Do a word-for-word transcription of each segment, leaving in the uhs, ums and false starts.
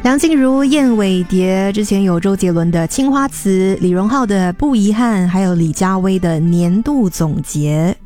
梁静茹、燕尾蝶，之前有周杰伦的《青花瓷》，李荣浩的《不遗憾》，还有李佳薇的年度总结。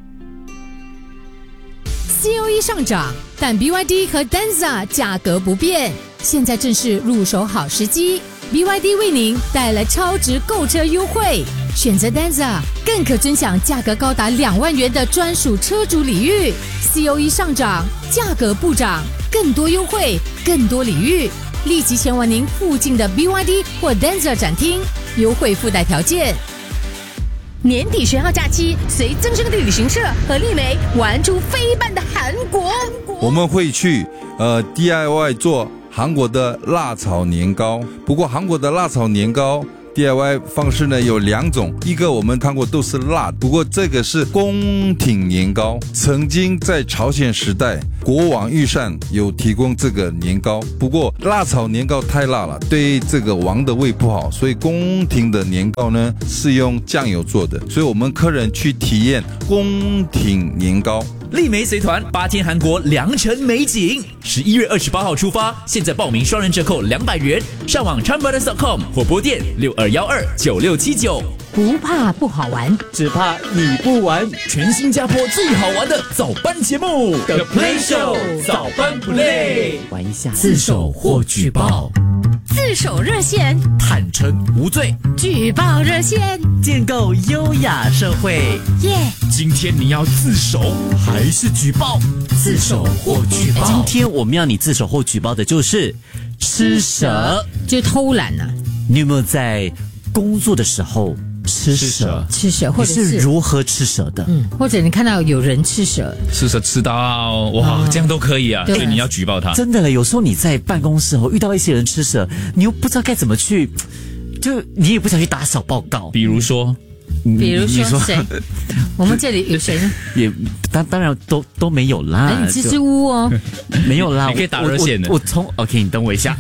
C O E 上涨，但 B Y D 和 Denza 价格不变，现在正是入手好时机。B Y D 为您带来超值购车优惠，选择 Denza 更可尊享价格高达两万元的专属车主礼遇。C O E 上涨，价格不涨，更多优惠，更多礼遇。立即前往您附近的 B Y D 或 Denza 展厅，优惠附带条件。年底学号假期，随增生地旅行社和丽梅玩出飞般的韩国。 我们会去呃 D I Y 做韩国的辣炒年糕，不过韩国的辣炒年糕 D I Y 方式呢有两种，一个我们看过都是辣，不过这个是宫廷年糕，曾经在朝鲜时代国王御膳有提供这个年糕，不过辣炒年糕太辣了，对这个王的胃不好，所以宫廷的年糕呢是用酱油做的，所以我们客人去体验宫廷年糕。 丽梅随团八天韩国良辰美景，十一月二十八号出发，现在报名双人折扣两百元，上网 chan brothers dot com 或拨电六二一二九六七九。 不怕不好玩， 只怕你不玩。 全新加坡最好玩的早班节目 The Play Show 早班 Play， 玩一下自首或举报。自首热线， 坦诚无罪； 举报热线， 建构优雅社会。 耶、 yeah ！今天你要自首还是举报？ 自首或举报。 今天我们要你自首或举报的就是吃蛇， 就偷懒啊！ 你有没有在工作的时候吃蛇？ 吃蛇，或者是你是如何吃蛇的？ 嗯，或者你看到有人吃蛇， 吃蛇吃到哇、哦，这样都可以啊，所以你要举报他。 真的嘞，有时候你在办公室后遇到一些人吃蛇，你又不知道该怎么去，就你也不想去打小报告。 比如说， 比如说谁？我们这里有谁呢？ 也当当然都都没有啦。 哎，你支支吾哦， 没有啦。 你可以打热线的。 我从 OK， 你等我一下。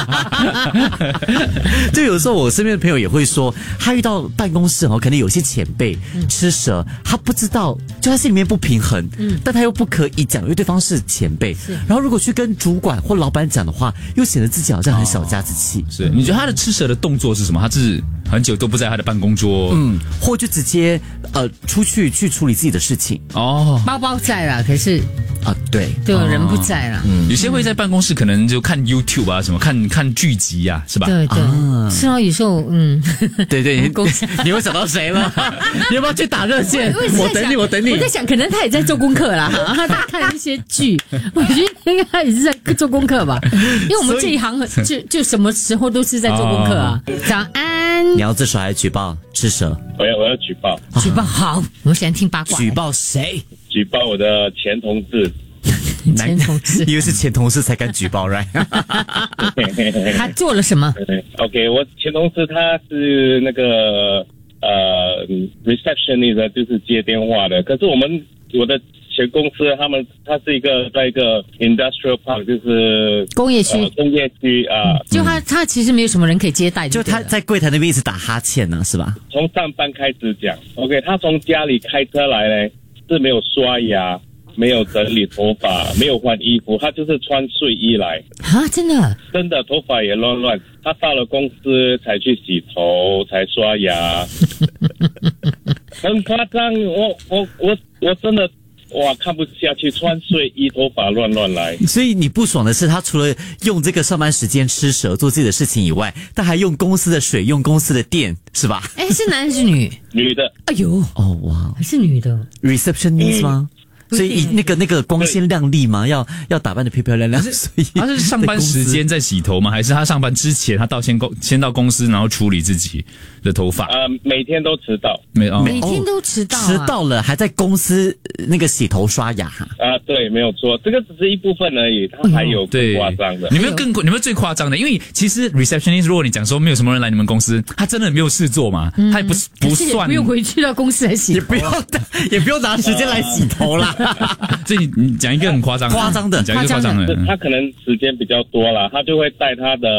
就有时候我身边的朋友也会说，他遇到办公室哦，可能有些前辈吃蛇，他不知道，就他心里面不平衡，嗯，但他又不可以讲，因为对方是前辈。然后如果去跟主管或老板讲的话，又显得自己好像很小家子气。 哦、是，你觉得他的吃蛇的动作是什么？他是很久都不在他的办公桌， 嗯，或就直接呃出去去处理自己的事情。 哦， 包包在了，可是啊，对， 对，人不在了。 嗯，有些会在办公室可能就看 YouTube 啊，什么看看剧集啊，是吧？ 对对，啊、是啊，有时候嗯， 对对，你会想到谁了？你要不要去打热线？我, 我等你，我等你。 我在想，可能他也在做功课啦，他在看一些剧，我觉得应该他也是在做功课吧，因为我们这一行就就什么时候都是在做功课啊。哦、早安， 你要自首还是举报吃蛇？ 我要我要举报， 举报好，我喜欢听八卦。 举报谁？ 举报我的前同事。 前同事， 因为是前同事才敢举报，right？ 他做了什么 ？OK， 我前同事他是那个呃 receptionist， 就是接电话的。可是我们我的前公司，他们他是一个在一个 industrial park， 就是工业区， 呃、工业区啊、呃。 就他他其实没有什么人可以接待， 就他在柜台那边一直打哈欠呢、啊，是吧？ 从上班开始讲 ，OK， 他从家里开车来呢，是没有刷牙。没有整理头发，没有换衣服，他就是穿睡衣来啊！真的， 真的头发也乱乱。他到了公司才去洗头，才刷牙，很夸张。我我我我真的哇看不下去，穿睡衣头发乱乱来。 所以你不爽的是，他除了用这个上班时间吃蛇做自己的事情以外，他还用公司的水，用公司的电，是吧？ 哎，是男还是女？ 女的。 哎呦， 哦哇， 还是女的 ，receptionist 吗？嗯所以那个那个光鲜亮丽嘛，要要打扮得漂漂亮亮。所以他是上班时间在洗头吗？还是他上班之前他到先公先到公司，然后处理自己的头发？ 呃，每天都迟到， 每哦每天都迟到、啊， 迟到了还在公司那个洗头刷牙。 啊、呃，对，没有错，这个只是一部分而已，他还有更夸张的。 你们更你们最夸张的，因为其实 receptionist 如果你讲说没有什么人来你们公司，他真的没有事做嘛，嗯、他也不不算， 不用回去到公司来洗头， 也不用也不用拿时间来洗头啦。 所以你你讲一个很夸张夸张的， 讲一个夸张的， 他可能时间比较多啦，他就会带他的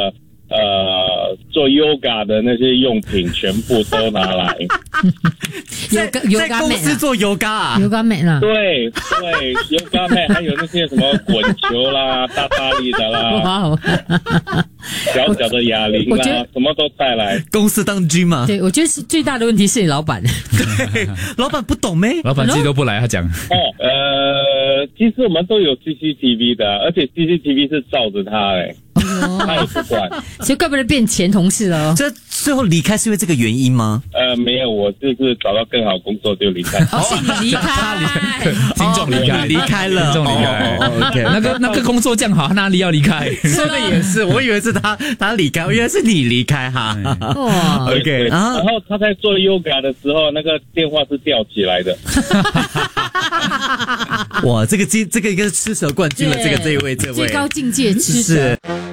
呃做 yoga 的那些用品全部都拿来。 在在公司做 yoga 啊 yoga mat 啊， 对对 yoga mat 还有那些什么滚球啦、大大力的啦、 哇， 小小的哑铃啦，什么都带来。 公司当 gym 啊？ 对，我觉得是最大的问题是你老板， 对，老板不懂咩？ 老板自己都不来，他讲哦，呃，其实我们都有 C C T V 的，而且 C C T V 是照着他哎。他也不管， 所以怪不得变前同事了。 这最后离开是因为这个原因吗？ 呃，没有，我就是找到更好工作就离开。 哦，是你离开， 听众离开， 离开了， 听众离开。OK， 那个那个工作这样好，他哪里要离开？ 说的也是，我以为是他他离开，原来是你离开哈。 哇 ，OK， 然后他在做 yoga 的时候，那个电话是吊起来的。 哇，这个这这个应该是吃蛇冠军了，这个这一位这位最高境界吃蛇。